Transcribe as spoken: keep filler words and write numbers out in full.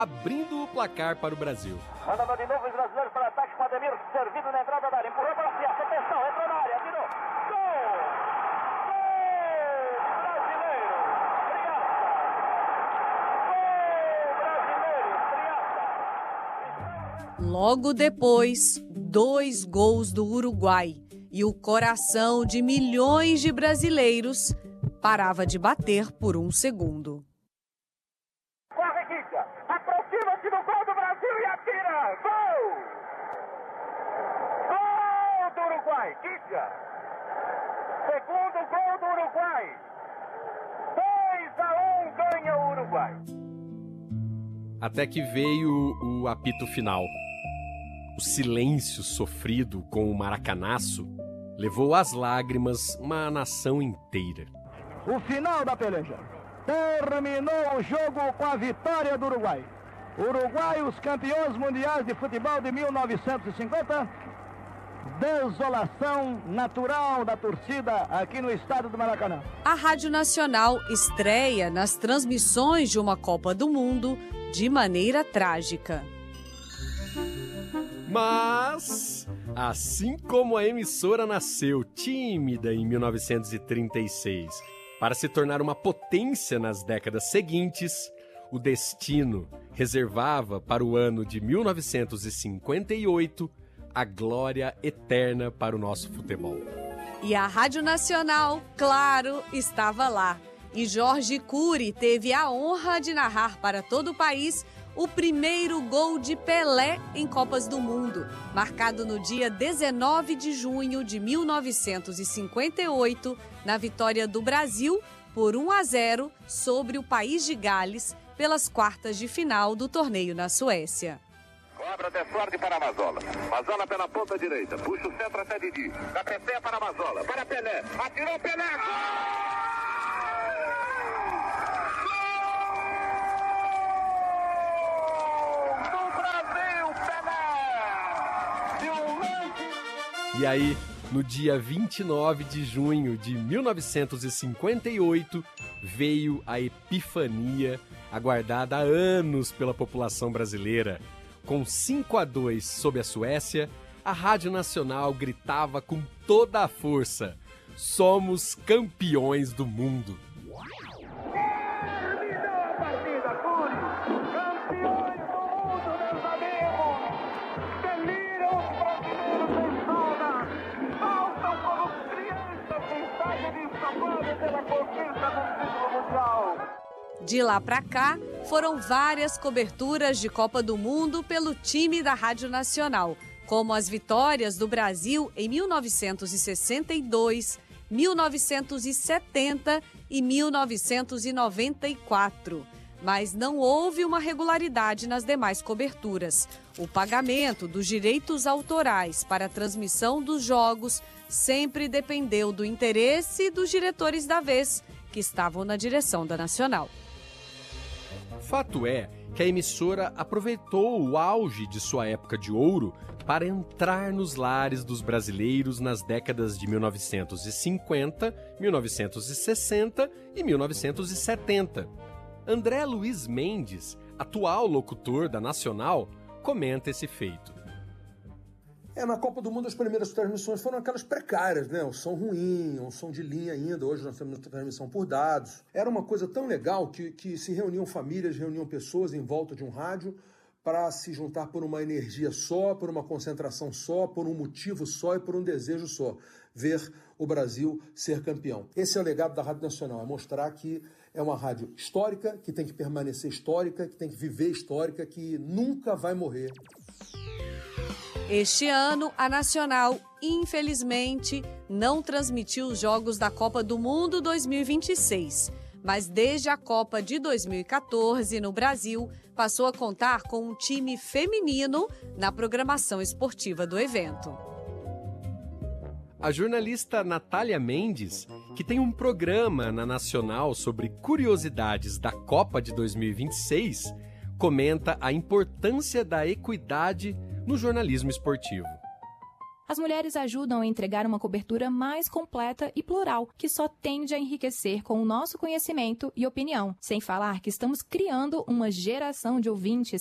abrindo o placar para o Brasil. Andando de novo os brasileiros para ataque com Ademir, servido na entrada da área, empurrou para a Fiesta, atenção, entrou na área, virou, gol! Gol brasileiro, Triaça! Gol brasileiro, Triaça! Logo depois, dois gols do Uruguai e o coração de milhões de brasileiros parava de bater por um segundo. Corre, Kicha, aproxima-se do gol do Brasil e atira, gol! Gol do Uruguai, Kicha! Segundo gol do Uruguai, dois a um ganha o Uruguai. Até que veio o apito final. O silêncio sofrido com o maracanaço levou às lágrimas uma nação inteira. O final da peleja. Terminou o jogo com a vitória do Uruguai. Uruguai, os campeões mundiais de futebol de mil novecentos e cinquenta. Desolação natural da torcida aqui no estádio do Maracanã. A Rádio Nacional estreia nas transmissões de uma Copa do Mundo de maneira trágica. Mas, assim como a emissora nasceu tímida em mil novecentos e trinta e seis, para se tornar uma potência nas décadas seguintes, o destino reservava para o ano de mil novecentos e cinquenta e oito a glória eterna para o nosso futebol. E a Rádio Nacional, claro, estava lá. E Jorge Cury teve a honra de narrar para todo o país o primeiro gol de Pelé em Copas do Mundo, marcado no dia dezenove de junho de mil novecentos e cinquenta e oito, na vitória do Brasil por um a zero sobre o país de Gales pelas quartas de final do torneio na Suécia. Cobra até sorte para Mazola. Mazola pela ponta direita. Puxa o centro até Didi. Da P C para Mazola. Para Pelé. Atirou Pelé. E aí, no dia vinte e nove de junho de mil novecentos e cinquenta e oito, veio a epifania aguardada há anos pela população brasileira. Com cinco a dois sob a Suécia, a Rádio Nacional gritava com toda a força: somos campeões do mundo. De lá para cá, foram várias coberturas de Copa do Mundo pelo time da Rádio Nacional, como as vitórias do Brasil em mil novecentos e sessenta e dois, mil novecentos e setenta e mil novecentos e noventa e quatro. Mas não houve uma regularidade nas demais coberturas. O pagamento dos direitos autorais para a transmissão dos jogos sempre dependeu do interesse dos diretores da vez, que estavam na direção da Nacional. Fato é que a emissora aproveitou o auge de sua época de ouro para entrar nos lares dos brasileiros nas décadas de mil novecentos e cinquenta, mil novecentos e sessenta e mil novecentos e setenta. André Luiz Mendes, atual locutor da Nacional, comenta esse feito. É, na Copa do Mundo as primeiras transmissões foram aquelas precárias, né? O som ruim, um som de linha ainda. Hoje nós temos transmissão por dados. Era uma coisa tão legal que, que se reuniam famílias, reuniam pessoas em volta de um rádio para se juntar por uma energia só, por uma concentração só, por um motivo só e por um desejo só. Ver o Brasil ser campeão. Esse é o legado da Rádio Nacional, é mostrar que é uma rádio histórica, que tem que permanecer histórica, que tem que viver histórica, que nunca vai morrer. Este ano, a Nacional, infelizmente, não transmitiu os jogos da Copa do Mundo dois mil e vinte e seis. Mas desde a Copa de dois mil e quatorze, no Brasil, passou a contar com um time feminino na programação esportiva do evento. A jornalista Natália Mendes, que tem um programa na Nacional sobre curiosidades da Copa de dois mil e vinte e seis, comenta a importância da equidade no jornalismo esportivo. As mulheres ajudam a entregar uma cobertura mais completa e plural, que só tende a enriquecer com o nosso conhecimento e opinião, sem falar que estamos criando uma geração de ouvintes